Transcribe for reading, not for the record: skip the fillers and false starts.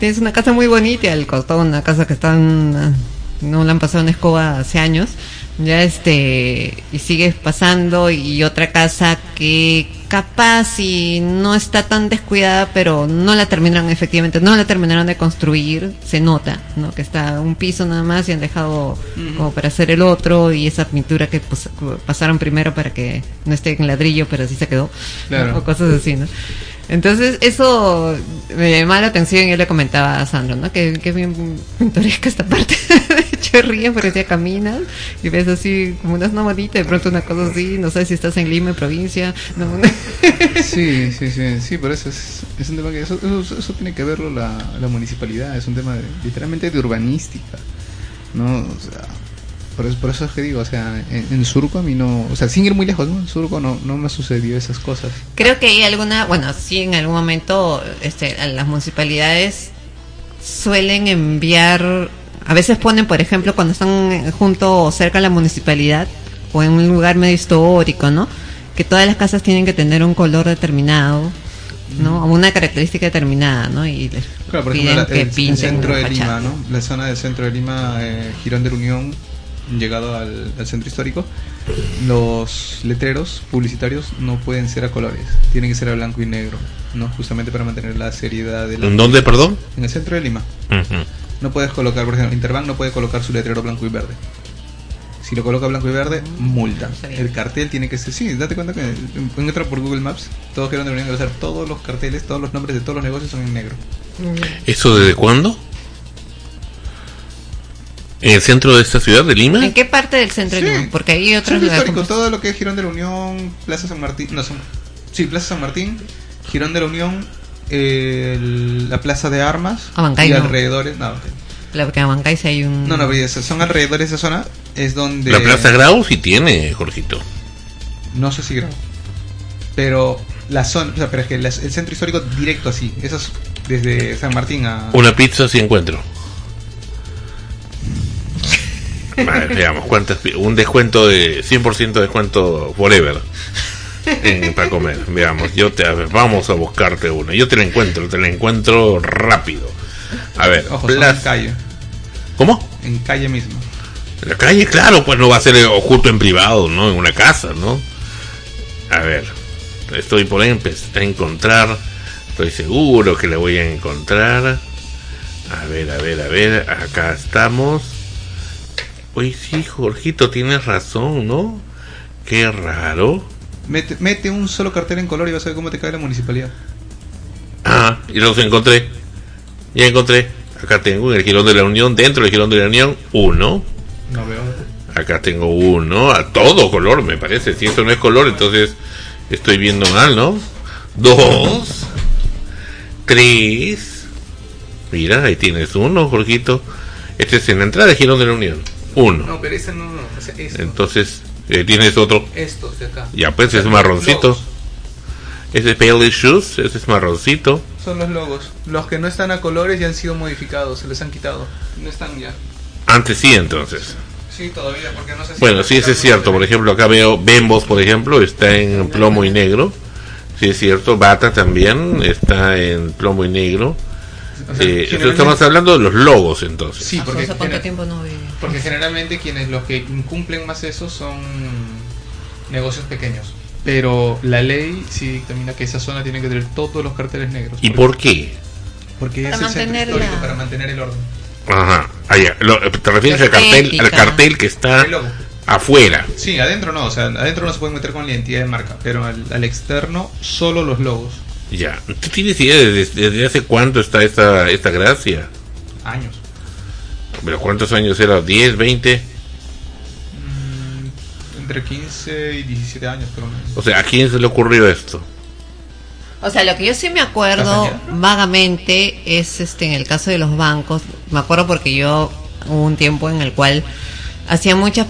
tienes una casa muy bonita, al costado una casa que no la han pasado en escoba hace años, ya y sigues pasando, y otra casa que capaz y no está tan descuidada, pero no la terminaron de construir, se nota, ¿no? Que está un piso nada más y han dejado como para hacer el otro, y esa pintura que pues, pasaron primero para que no esté en ladrillo, pero así se quedó, claro, ¿no? O cosas así, ¿no? Entonces eso me llamaba la atención, y yo le comentaba a Sandro, ¿no? Que bien pintoresca esta parte. De hecho ríe, pero ya caminas y ves así como unas nomaditas, de pronto una cosa así, no sé si estás en Lima, en provincia, ¿no? Sí, pero eso es un tema que eso tiene que verlo la municipalidad, es un tema literalmente de urbanística, ¿no? O sea, por eso es que digo, o sea, en Surco a mí no, o sea, sin ir muy lejos, ¿no? En Surco no me sucedió esas cosas. Creo que hay sí, en algún momento a las municipalidades suelen enviar, a veces ponen, por ejemplo, cuando están junto o cerca a la municipalidad o en un lugar medio histórico, ¿no? Que todas las casas tienen que tener un color determinado, ¿no? Una característica determinada, ¿no? Y les claro, por piden ejemplo, que pinten el centro de fachada. Lima, ¿no? La zona del centro de Lima, Jirón de la Unión, llegado al centro histórico, los letreros publicitarios no pueden ser a colores, tienen que ser a blanco y negro, ¿no? Justamente para mantener la seriedad de la... ¿En dónde, perdón? En el centro de Lima. Uh-huh. No puedes colocar, por ejemplo, Interbank no puede colocar su letrero blanco y verde. Si lo coloca blanco y verde, multa. El cartel tiene que ser... Sí, date cuenta que entra por Google Maps, todos Jirón de la Unión, todos los carteles, todos los nombres de todos los negocios son en negro. ¿Eso desde cuándo? ¿En el centro de esta ciudad de Lima? ¿En qué parte del centro de Lima? Porque hay otros lugares. Histórico, todo lo que es Jirón de la Unión, Plaza San Martín, Plaza San Martín, Jirón de la Unión, la Plaza de Armas Abancay, y no. alrededores. Porque en Abancay sí hay un... No, son alrededores de esa zona, es donde... La Plaza Grau sí tiene, Jorgito. No sé si Grau. Pero la zona, o sea, pero es que el centro histórico directo así, eso es desde San Martín a... Una pizza si encuentro. Vale, veamos, un descuento de 100% descuento forever para comer. Veamos, vamos a buscarte una. Yo te la encuentro rápido. A ver, ojo, en calle. ¿Cómo? En calle mismo. En la calle, claro, pues no va a ser oculto en privado, ¿no? En una casa, ¿no? A ver, estoy por empezar a encontrar, estoy seguro que la voy a encontrar. A ver, acá estamos. Oye, sí, Jorgito, tienes razón, ¿no? Qué raro. Mete un solo cartel en color y vas a ver cómo te cae la municipalidad. Ah, y los encontré. Ya encontré. Acá tengo en el Jirón de la Unión, dentro del Jirón de la Unión, uno. No veo. Acá tengo uno, a todo color, me parece. Si esto no es color, entonces estoy viendo mal, ¿no? 2, 3. Mira, ahí tienes uno, Jorgito. Este es en la entrada del Jirón de la Unión. 1. No, pero ese no. O sea, entonces, tienes otro. Estos de acá. Ya, pues es marroncito. Logos. Ese es Pale Shoes, ese es marroncito. Son los logos. Los que no están a colores ya han sido modificados, se les han quitado. No están ya. Antes sí, entonces. Sí, todavía, porque no sé si... Bueno, sí, eso es cierto. Por ejemplo, acá veo Bembos, por ejemplo, está en plomo y negro. Sí, es cierto. Bata también está en plomo y negro. O sea, estamos hablando de los logos, entonces. Sí, porque ¿Cuánto tiempo no vi? Porque generalmente los que incumplen más eso son negocios pequeños. Pero la ley sí dictamina que esa zona tiene que tener todos los carteles negros. ¿Y por qué? Porque es el centro histórico, para mantener el orden. Ajá. Allá. ¿Te refieres al cartel que está afuera? Sí, adentro no. O sea, adentro no se puede meter con la identidad de marca. Pero al externo, solo los logos. Ya. ¿Tú tienes idea desde hace cuánto está esta gracia? Años. ¿Pero cuántos años era? ¿10, 20? Entre 15 y 17 años, por lo menos. O sea, ¿a quién se le ocurrió esto? O sea, lo que yo sí me acuerdo vagamente es en el caso de los bancos. Me acuerdo porque yo hubo un tiempo en el cual hacía muchas